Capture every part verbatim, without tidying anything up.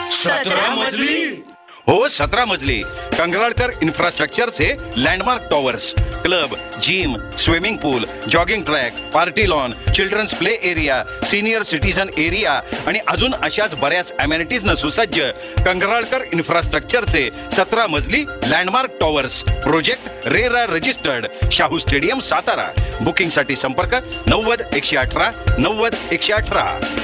सतरा मजली हो सतरा मजली कंगराळकर इन्फ्रास्ट्रक्चरचे landmark towers, club, gym, swimming पूल, jogging track, party lawn, children's play area, senior citizen area आणि अजून अशाच बऱ्याच अमेनिटीजनं सुसज्ज कंगराळकर इन्फ्रास्ट्रक्चरचे सतरा मजली landmark towers project RERA registered, Shahu stadium Satara. बुकिंगसाठी संपर्क नव्वद एकशे अठरा नव्वद एकशे अठरा.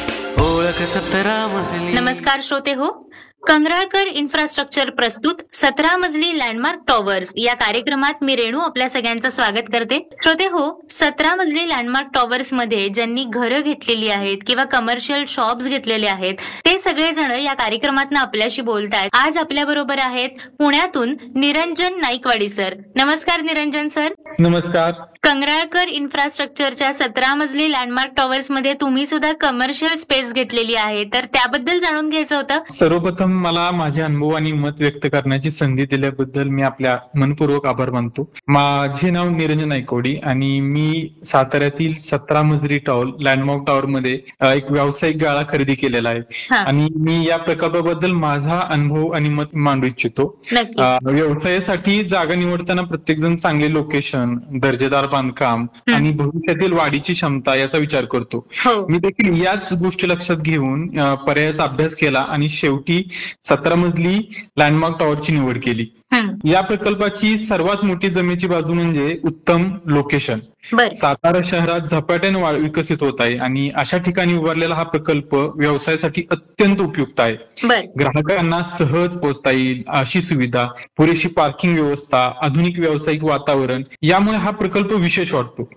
ओळख सतरा मजली. नमस्कार श्रोते हो, कंगराळकर इन्फ्रास्ट्रक्चर प्रस्तुत सतरा मजली लँडमार्क टॉवर्स या कार्यक्रमात मी रेणू आपल्या सगळ्यांचं स्वागत करते. श्रोते हो, सतरा मजली लँडमार्क टॉवर्स मध्ये ज्यांनी घरं घेतलेली आहेत किंवा कमर्शियल शॉप्स घेतलेले आहेत ते सगळेजण या कार्यक्रमातून आपल्याशी बोलतायत. आज आपल्या बरोबर आहेत पुण्यातून निरंजन नाईकवाडी सर. नमस्कार निरंजन सर. नमस्कार. कंगराळकर इन्फ्रास्ट्रक्चरच्या सतरा मजली लँडमार्क टॉवर्स मध्ये तुम्ही सुद्धा कमर्शियल स्पेस घेतलेली आहे, तर त्याबद्दल जाणून घ्यायचं होतं. सर्वप्रथम मला माझे अनुभव आणि मत व्यक्त करण्याची संधी दिल्याबद्दल मी आपल्या मनपूर्वक आभार मानतो. माझे नाव निरंजन नाईकवाडी आणि मी साताऱ्यातील सतरा मजली टॉवर लँडमार्क टॉवर मध्ये एक व्यावसायिक गाळा खरेदी केलेला आहे आणि मी या प्रकल्पाबद्दल माझा अनुभव आणि मत मांडू इच्छितो. व्यवसायासाठी जागा निवडताना प्रत्येक जण चांगले लोकेशन, दर्जेदार बांधकाम आणि भविष्यातील वाढीची क्षमता याचा विचार करतो. मी देखील याच गोष्टी लक्षात घेऊन पर्यायाचा अभ्यास केला आणि शेवटी सतरा मजली लँडमार्क टॉवरची निवड केली. या प्रकल्पाची सर्वात मोठी जमेची बाजू म्हणजे उत्तम लोकेशन. सातारा शहरात झपाट्याने विकसित होत आहे आणि अशा ठिकाणी उभारलेला हा प्रकल्प व्यवसायासाठी अत्यंत उपयुक्त आहे. ग्राहकांना सहज पोहोचता येईल अशी सुविधा, पुरेशी पार्किंग व्यवस्था, आधुनिक व्यावसायिक वातावरण यामुळे हा प्रकल्प विशेष वाटतो.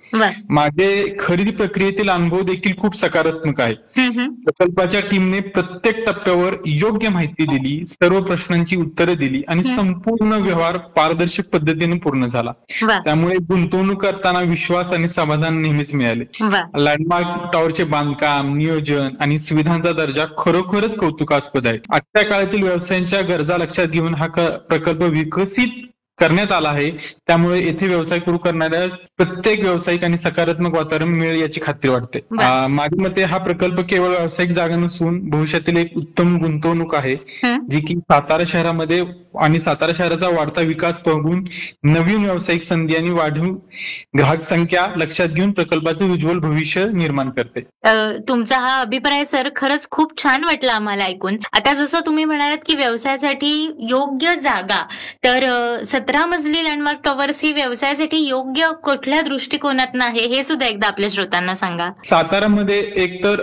माझे खरेदी प्रक्रियेतील अनुभव देखील खूप सकारात्मक आहे. प्रकल्पाच्या टीमने प्रत्येक टप्प्यावर योग्य माहिती दिली, सर्व प्रश्नांची उत्तरं दिली आणि संपूर्ण व्यवहार पारदर्शक पद्धतीने पूर्ण झाला. त्यामुळे गुंतवणूक करताना विश्वास आणि समाधान नेहमीच मिळाले. लँडमार्क टॉवरचे बांधकाम, नियोजन आणि सुविधांचा दर्जा खरोखरच कौतुकास्पद आहे. आजच्या काळातील व्यवसायांच्या गरजा लक्षात घेऊन हा प्रकल्प विकसित करण्यात आला आहे. त्यामुळे येथे व्यवसाय सुरू करणाऱ्या प्रत्येक व्यावसायिकांनी सकारात्मक वातावरण मिळेल याची खात्री वाटते. माझ्या मते हा प्रकल्प केवळ व्यावसायिक जागा नसून भविष्यातील एक उत्तम गुंतवणूक आहे, जी की सातारा शहरामध्ये आणि सातारा शहराचा वाढता विकास बघून नवीन व्यावसायिक संधी आणि वाढीव ग्राहक संख्या लक्षात घेऊन प्रकल्पाचे उज्ज्वल भविष्य निर्माण करते. तुमचा हा अभिप्राय सर खरंच खूप छान वाटला आम्हाला ऐकून. आता जसं तुम्ही म्हणालात की व्यवसायासाठी योग्य जागा, तर सतरा मजली लँडमार्क टॉवर्स ही व्यवसायासाठी योग्य कुठल्या दृष्टिकोनातून आहे हे सुद्धा एकदा आपल्या श्रोतांना सांगा. सातारामध्ये एकतर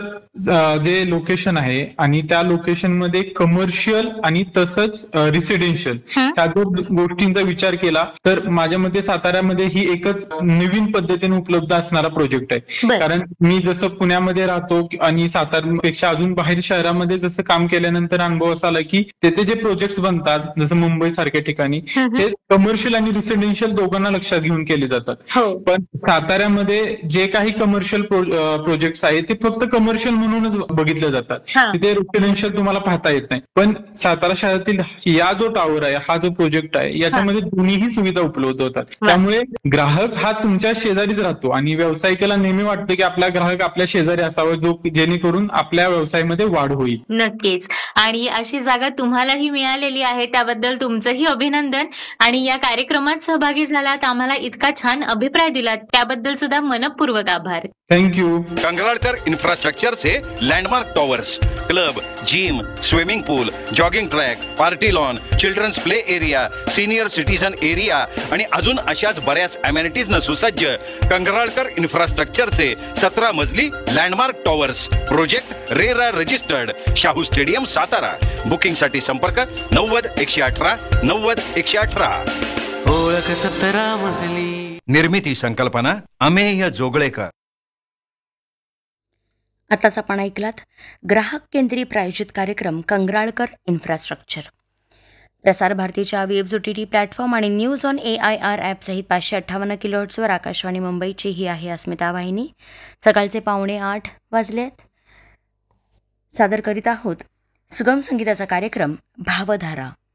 जे लोकेशन आहे आणि त्या लोकेशन मध्ये कमर्शियल आणि तसंच रेसिडेन्शियल ह्या दोन गोष्टींचा विचार केला तर माझ्या मते साताऱ्यामध्ये ही एकच नवीन पद्धतीने उपलब्ध असणारा प्रोजेक्ट आहे. कारण मी जसं पुण्यामध्ये राहतो आणि सातारापेक्षा अजून बाहेर शहरामध्ये जसं काम केल्यानंतर अनुभव असा आला की तेथे जे प्रोजेक्ट बनतात जसं मुंबई सारख्या ठिकाणी ते कमर्शियल आणि रेसिडेन्शियल दोघांना लक्षात घेऊन केले जातात. पण साताऱ्यामध्ये जे काही कमर्शियल प्रोजेक्ट आहेत ते फक्त कमर्शियल म्हणूनच बघितले जातात. तिथे रेसिडेन्शियल तुम्हाला पाहता येत नाही. पण सातारा शहरातील या जो टावर आहे, हा जो प्रोजेक्ट आहे, याच्यामध्ये दोन्हीही सुविधा उपलब्ध होतात. त्यामुळे ग्राहक हा तुमच्या शेजारीच राहतो आणि व्यावसायिकाला नेहमी वाटतं की आपला ग्राहक आपल्या शेजारी असावा, जो जेणेकरून आपल्या व्यवसायामध्ये वाढ होईल. नक्कीच. आणि अशी जागा तुम्हालाही मिळालेली आहे, त्याबद्दल तुमचंही अभिनंदन. आणि या कार्यक्रमात सहभागी झालात, आम्हाला इतका छान अभिप्राय दिलात त्याबद्दल सुद्धा मनपूर्वक आभार. Thank you. कंगराळकर इन्फ्रास्ट्रक्चरचे landmark towers, club, gym, swimming पूल, jogging track, party lawn, children's play area, senior citizen area आणि अजून अशाच बऱ्याच अमेनिटीजनं सुसज्ज कंगराळकर इन्फ्रास्ट्रक्चरचे सतरा मजली landmark towers project RERA registered, Shahu stadium Satara. बुकिंगसाठी संपर्क नव्वद एकशे अठरा नव्वद एकशे अठरा. ओळख सतरा मजली. निर्मिती संकल्पना अमेय जोगळेकर. आताच आपण ऐकलात ग्राहक केंद्री प्रायोजित कार्यक्रम कंगराळकर इन्फ्रास्ट्रक्चर. प्रसार भारतीच्या webs O T T platform आणि news on A I R ॲपसहित पाचशे अठ्ठावन्न किलोहर्ट्झवर आकाशवाणी मुंबईची ही आहे अस्मिता वाहिनी. सकाळचे पावणे आठ वाजलेत. सादर करीत आहोत सुगम संगीताचा कार्यक्रम भावधारा.